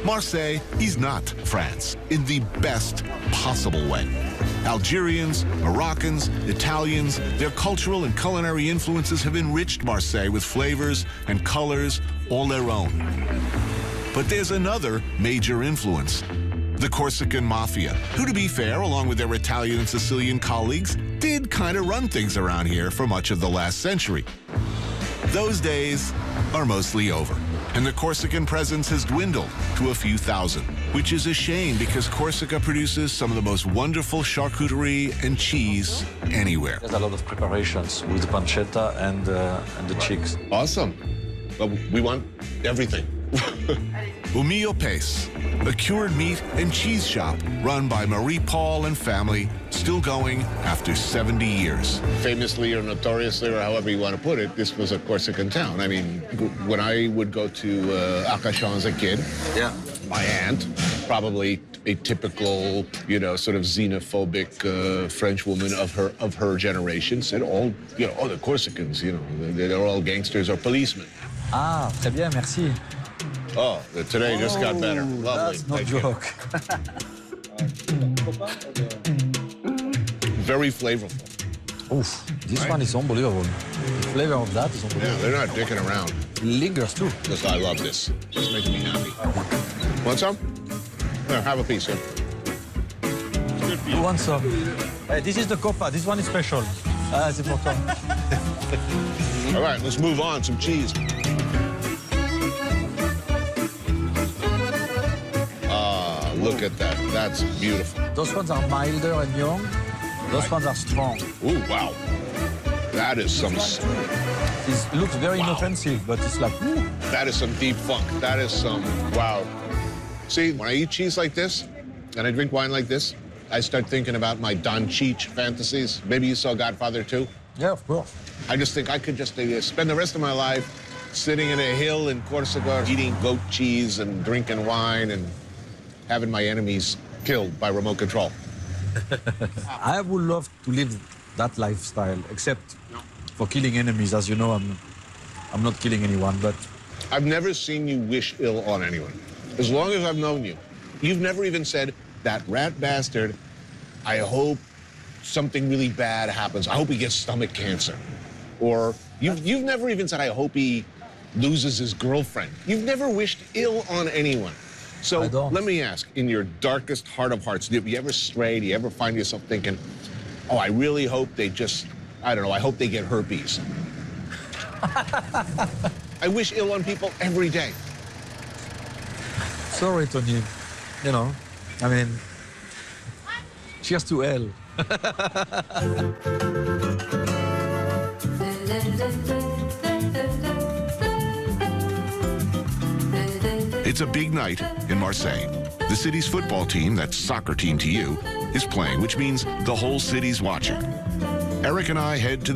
Marseille is not France in the best possible way. Algerians, Moroccans, Italians, their cultural and culinary influences have enriched Marseille with flavors and colors all their own. But there's another major influence, the Corsican Mafia, who, to be fair, along with their Italian and Sicilian colleagues, did kind of run things around here for much of the last century. Those days are mostly over, and the Corsican presence has dwindled to a few thousand, which is a shame because Corsica produces some of the most wonderful charcuterie and cheese anywhere. There's a lot of preparations with the pancetta and the cheeks. Awesome. But we want everything. Umio Pace, a cured meat and cheese shop run by Marie Paul and family, still going after 70 years. Famously or notoriously, or however you want to put it, this was a Corsican town. I mean, when I would go to Arcachon as a kid, my aunt, probably a typical, sort of xenophobic French woman of her generation, said all, all the Corsicans, they're all gangsters or policemen. Ah, très bien, merci. Oh, today just got better. Lovely. That's no joke. Very flavorful. Oof, this one is unbelievable. The flavor of that is unbelievable. Yeah, they're not dicking around. It lingers too. I love this. This makes me happy. Want some? Here, have a piece here. You want some? Hey, this is the copa. This one is special. Ah, c'est important. All right, let's move on. Some cheese. Look at that. That's beautiful. Those ones are milder and young. Those ones are strong. Ooh, wow. That is some... It looks very inoffensive, but it's like, ooh. That is some deep funk. That is some... Wow. See, when I eat cheese like this, and I drink wine like this, I start thinking about my Don Cheech fantasies. Maybe you saw Godfather 2? Yeah, of course. I just think I could just spend the rest of my life sitting in a hill in Corsica, eating goat cheese and drinking wine and having my enemies killed by remote control. I would love to live that lifestyle, except for killing enemies. As you know, I'm not killing anyone, but... I've never seen you wish ill on anyone. As long as I've known you, you've never even said, that rat bastard, I hope something really bad happens. I hope he gets stomach cancer. Or you've never even said, I hope he loses his girlfriend. You've never wished ill on anyone. So let me ask, in your darkest heart of hearts, do you ever stray? Do you ever find yourself thinking, oh, I really hope they just, I don't know, I hope they get herpes? I wish ill on people every day. Sorry, Tony. I mean, cheers to hell. It's a big night in Marseille. The city's football team, that's soccer team to you, is playing, which means the whole city's watching. Eric and I head to